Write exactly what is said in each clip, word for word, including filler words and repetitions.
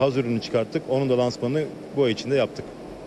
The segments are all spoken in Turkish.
hazır ürünü çıkarttık. Onun da lansmanını bu ay içinde yaptık.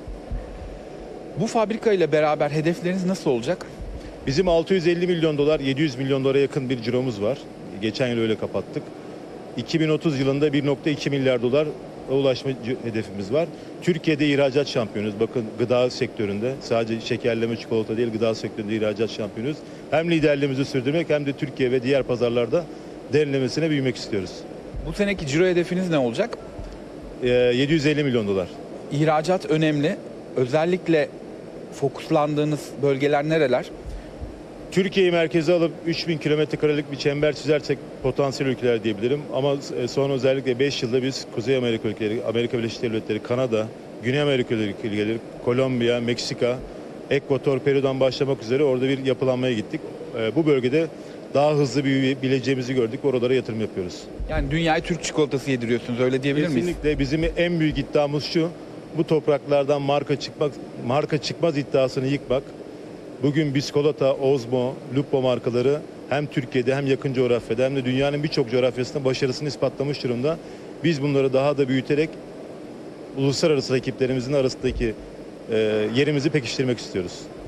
Bu fabrika ile beraber hedefleriniz nasıl olacak? Bizim altı yüz elli milyon dolar, yedi yüz milyon dolara yakın bir ciromuz var. Geçen yıl öyle kapattık. iki bin otuz yılında bir nokta iki milyar dolar ulaşma hedefimiz var. Türkiye'de ihracat şampiyonuz. Bakın gıda sektöründe sadece şekerleme çikolata değil, gıda sektöründe ihracat şampiyonuz. Hem liderliğimizi sürdürmek hem de Türkiye ve diğer pazarlarda derinlemesine büyümek istiyoruz. Bu seneki ciro hedefiniz ne olacak? Ee, yedi yüz elli milyon dolar. İhracat önemli. Özellikle fokuslandığınız bölgeler nereler? Türkiye'yi merkeze alıp üç bin kilometre karelik bir çember çizersek potansiyel ülkeler diyebilirim. Ama son özellikle beş yılda biz Kuzey Amerika ülkeleri, Amerika Birleşik Devletleri, Kanada, Güney Amerika ülkeleri, Kolombiya, Meksika, Ekvator, Peru'dan başlamak üzere orada bir yapılanmaya gittik. Bu bölgede daha hızlı büyüyebileceğimizi gördük. Oralara yatırım yapıyoruz. Yani dünyaya Türk çikolatası yediriyorsunuz, öyle diyebilir miyiz? Kesinlikle. Bizim en büyük iddiamız şu: bu topraklardan marka çıkmak, marka çıkmaz iddiasını yıkmak. Bugün Biskolata, Ozmo, Lupo markaları hem Türkiye'de hem yakın coğrafyada hem de dünyanın birçok coğrafyasında başarısını ispatlamış durumda. Biz bunları daha da büyüterek uluslararası rakiplerimizin arasındaki e, yerimizi pekiştirmek istiyoruz.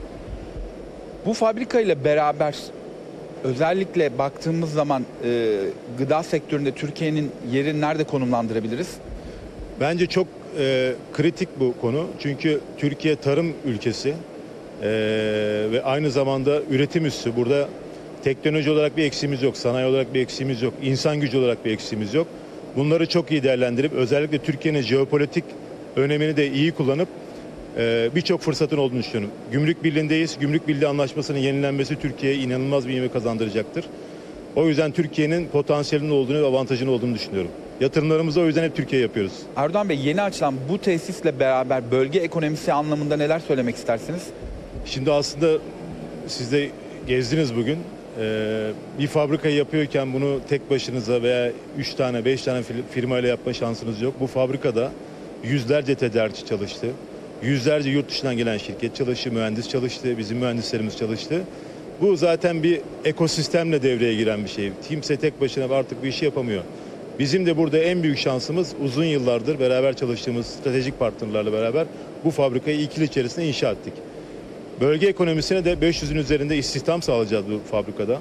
Bu fabrika ile beraber özellikle baktığımız zaman e, gıda sektöründe Türkiye'nin yerini nerede konumlandırabiliriz? Bence çok e, kritik bu konu. Çünkü Türkiye tarım ülkesi. Ee, ve aynı zamanda üretim üssü. Burada teknoloji olarak bir eksiğimiz yok, sanayi olarak bir eksiğimiz yok, insan gücü olarak bir eksiğimiz yok. Bunları çok iyi değerlendirip özellikle Türkiye'nin jeopolitik önemini de iyi kullanıp e, birçok fırsatın olduğunu düşünüyorum. Gümrük Birliği'ndeyiz. Gümrük Birliği Anlaşması'nın yenilenmesi Türkiye'ye inanılmaz bir ivme kazandıracaktır. O yüzden Türkiye'nin potansiyelinin olduğunu ve avantajının olduğunu düşünüyorum. Yatırımlarımızı o yüzden hep Türkiye'ye yapıyoruz. Erdoğan Bey, yeni açılan bu tesisle beraber bölge ekonomisi anlamında neler söylemek istersiniz? Şimdi aslında siz de gezdiniz bugün. Ee, bir fabrikayı yapıyorken bunu tek başınıza veya üç tane, beş tane firmayla yapma şansınız yok. Bu fabrikada yüzlerce tedarikçi çalıştı. Yüzlerce yurt dışından gelen şirket çalıştı, mühendis çalıştı, bizim mühendislerimiz çalıştı. Bu zaten bir ekosistemle devreye giren bir şey. Kimse tek başına artık bu işi yapamıyor. Bizim de burada en büyük şansımız uzun yıllardır beraber çalıştığımız stratejik partnerlerle beraber bu fabrikayı iki yıl içerisinde inşa ettik. Bölge ekonomisine de beş yüzün üzerinde istihdam sağlayacağız bu fabrikada.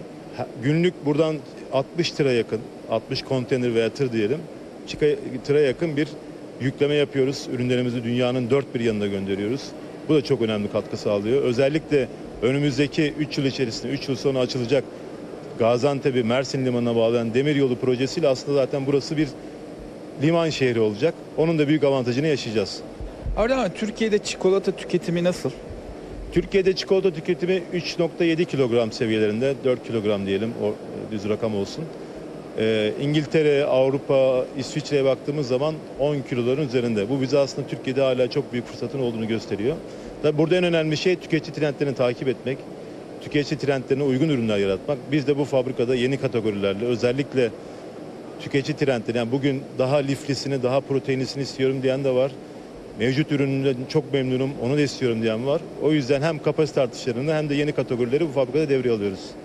Günlük buradan altmış tıra yakın, altmış konteyner veya tır diyelim, tıra yakın bir yükleme yapıyoruz. Ürünlerimizi dünyanın dört bir yanına gönderiyoruz. Bu da çok önemli katkı sağlıyor. Özellikle önümüzdeki üç yıl içerisinde, üç yıl sonra açılacak Gaziantep'i Mersin Limanı'na bağlayan demiryolu projesiyle aslında zaten burası bir liman şehri olacak. Onun da büyük avantajını yaşayacağız. Erdoğan Bey, Türkiye'de çikolata tüketimi nasıl? Türkiye'de çikolata tüketimi üç nokta yedi kilogram seviyelerinde, dört kilogram diyelim, o düz rakam olsun. Ee, İngiltere, Avrupa, İsviçre'ye baktığımız zaman on kiloların üzerinde. Bu bize aslında Türkiye'de hala çok büyük fırsatın olduğunu gösteriyor. Tabii burada en önemli şey tüketici trendlerini takip etmek, tüketici trendlerine uygun ürünler yaratmak. Biz de bu fabrikada yeni kategorilerle özellikle tüketici trendleri, yani bugün daha liflisini, daha proteinlisini istiyorum diyen de var. Mevcut ürününden çok memnunum, onu da istiyorum diyen var. O yüzden hem kapasite artışlarını hem de yeni kategorileri bu fabrikada devreye alıyoruz.